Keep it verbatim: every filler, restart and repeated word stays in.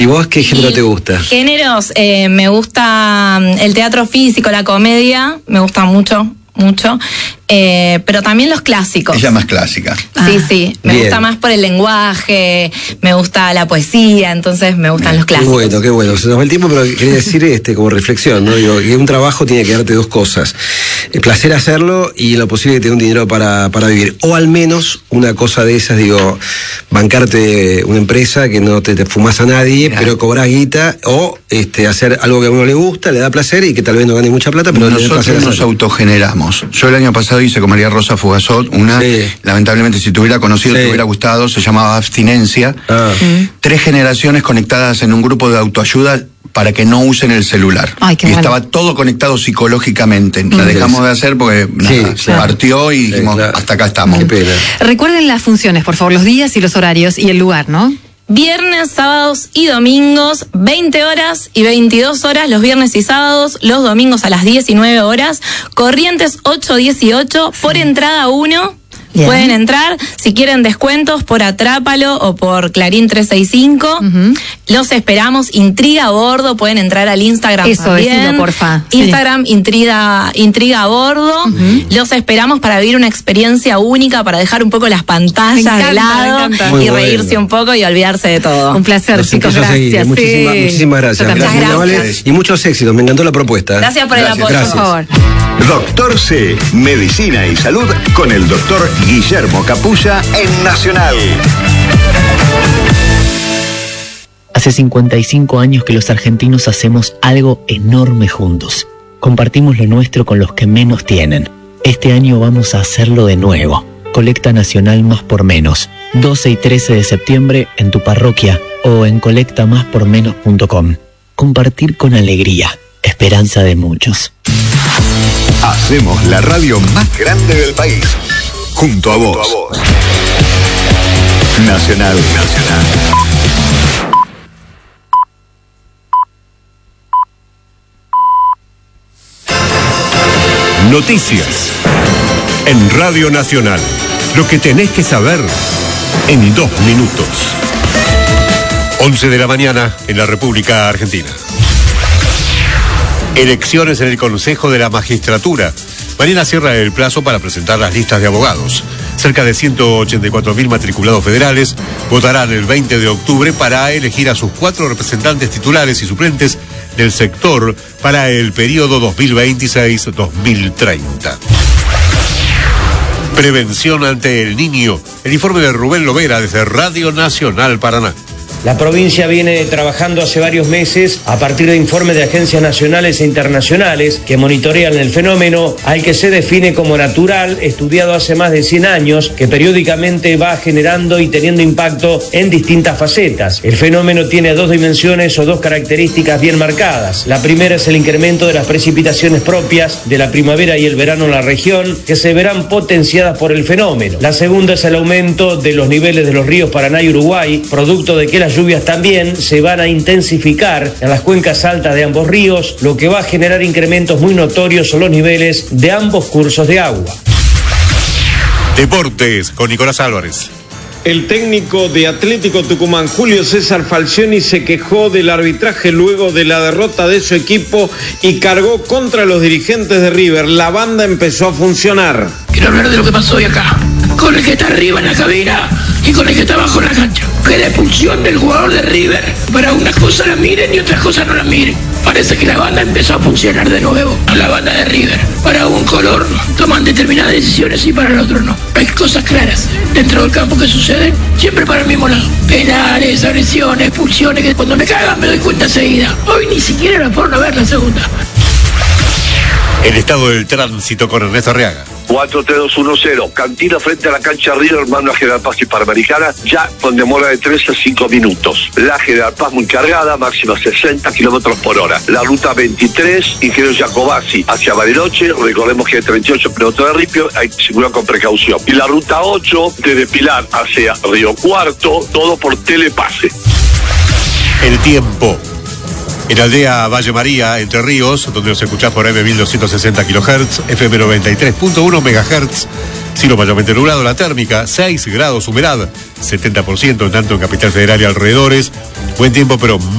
¿Y vos qué género Y te gusta? Géneros, eh, me gusta el teatro físico, la comedia, me gusta mucho, mucho. Eh, pero también los clásicos. Ella más clásica. Sí, Ah, sí, me bien. gusta más por el lenguaje, me gusta la poesía, entonces me gustan los Qué clásicos. bueno, qué bueno. Se nos va el tiempo, pero quería decir este como reflexión, ¿no? Digo, que un trabajo tiene que darte dos cosas. El placer hacerlo y lo posible que te dé un dinero para, para vivir. O al menos una cosa de esas, digo, bancarte una empresa que no te, te fumas a nadie, Claro. pero cobras guita, o este hacer algo que a uno le gusta, le da placer y que tal vez no gane mucha plata, pero le da Nosotros placer nos hacerlo. autogeneramos. Yo el año pasado hice con María Rosa Fugazot una, Sí. lamentablemente si te hubiera conocido, Sí. te hubiera gustado, se llamaba Abstinencia. Ah. Tres generaciones conectadas en un grupo de autoayuda para que no usen el celular. Ay, qué y bueno. estaba todo conectado psicológicamente. La dejamos de hacer porque nada, Sí, se claro. partió y Sí, dijimos, claro. hasta acá estamos. Qué pena. Recuerden las funciones, por favor, los días y los horarios y el lugar, ¿no? Viernes, sábados y domingos, veinte horas y veintidós horas, los viernes y sábados, los domingos a las diecinueve horas, Corrientes ocho dieciocho, por entrada uno. Bien. Pueden entrar, si quieren descuentos por Atrápalo o por Clarín trescientos sesenta y cinco. Ujú. Los esperamos, Intriga a Bordo, pueden entrar al Instagram Eso, también. decilo, porfa. Sí. Instagram, Intriga, Intriga a Bordo. Los esperamos para vivir una experiencia única, para dejar un poco las pantallas Me encanta, de lado me encanta. Muy y bueno. reírse un poco y olvidarse de todo. Un placer, Los chicos, empiezo a seguir. gracias. Muchísimas, Sí. muchísimas gracias. Yo también. Gracias, Muchas Navales, gracias. y muchos éxitos. Me encantó la propuesta. Gracias por Gracias, el apoyo. gracias. Por favor. Doctor C, Medicina y Salud con el doctor Guillermo Capulla en Nacional. Hace cincuenta y cinco años que los argentinos hacemos algo enorme juntos. Compartimos lo nuestro con los que menos tienen. Este año vamos a hacerlo de nuevo. Colecta Nacional Más por Menos. doce y trece de septiembre en tu parroquia o en colecta más por menos punto com. Compartir con alegría. Esperanza de muchos. Hacemos la radio más grande del país. Junto a vos. Nacional, Nacional. Noticias en Radio Nacional. Lo que tenés que saber en dos minutos. once de la mañana en la República Argentina. Elecciones en el Consejo de la Magistratura. Mañana cierra el plazo para presentar las listas de abogados. Cerca de ciento ochenta y cuatro mil matriculados federales votarán el veinte de octubre para elegir a sus cuatro representantes titulares y suplentes del sector para el periodo dos mil veintiséis a dos mil treinta. Prevención ante el niño. El informe de Rubén Lovera desde Radio Nacional Paraná. La provincia viene trabajando hace varios meses a partir de informes de agencias nacionales e internacionales que monitorean el fenómeno, al que se define como natural, estudiado hace más de cien años, que periódicamente va generando y teniendo impacto en distintas facetas. El fenómeno tiene dos dimensiones o dos características bien marcadas. La primera es el incremento de las precipitaciones propias de la primavera y el verano en la región, que se verán potenciadas por el fenómeno. La segunda es el aumento de los niveles de los ríos Paraná y Uruguay, producto de que las lluvias también se van a intensificar en las cuencas altas de ambos ríos, lo que va a generar incrementos muy notorios en los niveles de ambos cursos de agua. Deportes con Nicolás Álvarez. El técnico de Atlético Tucumán, Julio César Falcioni, se quejó del arbitraje luego de la derrota de su equipo y cargó contra los dirigentes de River. La banda empezó a funcionar. Quiero hablar de lo que pasó hoy acá, con el que está arriba en la cabina y con el que está abajo en la cancha. Que la expulsión del jugador de River, para unas cosas la miren y otras cosas no la miren. Parece que la banda empezó a funcionar de nuevo, la banda de River. Para un color toman determinadas decisiones y para el otro no. Hay cosas claras dentro del campo que suceden, siempre para el mismo lado. Penales, agresiones, expulsiones, que cuando me cagan me doy cuenta enseguida. Hoy ni siquiera la fueron a ver la segunda. El estado del tránsito con Ernesto Arriaga. cuatro tres dos uno cero, Cantina frente a la cancha River, hermano a General Paz y Panamericana, ya con demora de tres a cinco minutos. La General Paz muy cargada, máxima sesenta kilómetros por hora. La ruta veintitrés, Ingeniero Jacobasi hacia Bariloche, recordemos que hay treinta y ocho kilómetros de ripio, hay que circular con precaución. Y la ruta ocho, desde Pilar hacia Río Cuarto, todo por telepase. El tiempo. En Aldea Valle María, Entre Ríos, donde nos escuchás por M mil doscientos sesenta kilohertz, F M noventa y tres punto uno megahertz, cielo mayormente nublado, la térmica seis grados, humedad setenta por ciento, en tanto en Capital Federal y alrededores. Buen tiempo, pero